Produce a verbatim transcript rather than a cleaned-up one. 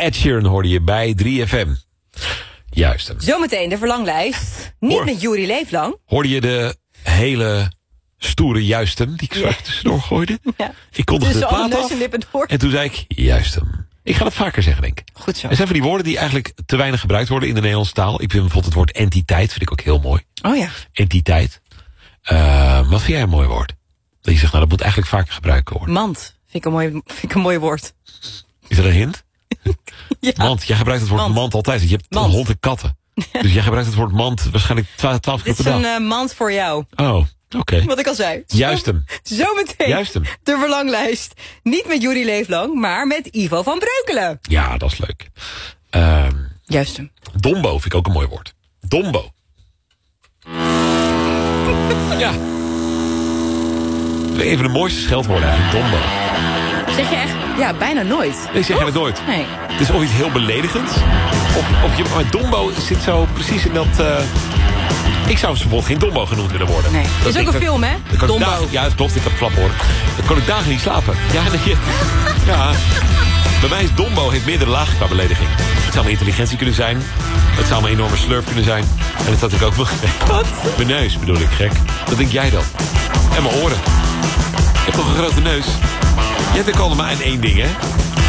Ed Sheeran hoorde je bij drie F M. Juist. Zometeen de verlanglijst. Niet Hoor. met Juri Leeflang. Hoorde je de hele stoere juistem die ik zo Ja. even tussendoor gooide? Ja. Ik kondigde Dus de alle plaat neus af en lippen door. en toen zei ik juistem. Ik ga dat vaker zeggen, denk ik. Goed zo. Er zijn van die woorden die eigenlijk te weinig gebruikt worden in de Nederlandse taal. Ik vind bijvoorbeeld het woord entiteit, vind ik ook heel mooi. Oh ja. Entiteit. Uh, wat vind jij een mooi woord? Dat je zegt, nou dat moet eigenlijk vaker gebruikt worden. Mand. Vind ik een mooi, vind ik een mooi woord. Is er een hint? Ja. Mand, jij gebruikt het woord mand, Mand. altijd. Je hebt Mand. een hond en katten. Dus jij gebruikt het woord mand waarschijnlijk twaalf keer Dit per is dag. een uh, mand voor jou. Oh, oké. Okay. Wat ik al zei. Juist hem. Zometeen Juist hem. de verlanglijst. Niet met Juri Leeflang, maar met Ivo van Breukelen. Ja, dat is leuk. Uh, Juist hem. Dombo vind ik ook een mooi woord. Dombo. Ja. Even de mooiste scheldwoorden eigenlijk. Dombo. Zeg je echt? Ja, bijna nooit. Nee, zeg je het nooit. Nee. Het is of iets heel beledigends. Of, of je, maar Dombo zit zo precies in dat... Uh, ik zou ze bijvoorbeeld geen Dombo genoemd willen worden. Nee. Dat is ook een dat, film, hè? dat kan ik Dombo. dagen, ja, dat klopt. Ik heb flap hoor. Dan kon ik dagen niet slapen. Ja, nee, ja. Bij mij is Dombo heeft meerdere lagen qua belediging. Het zou mijn intelligentie kunnen zijn. Het zou mijn enorme slurf kunnen zijn. En dat had ik ook nog. Wat? Mijn neus bedoel ik, gek. Dat denk jij dan. En mijn oren. Ik heb toch een grote neus. Je hebt ook allemaal maar één ding, hè?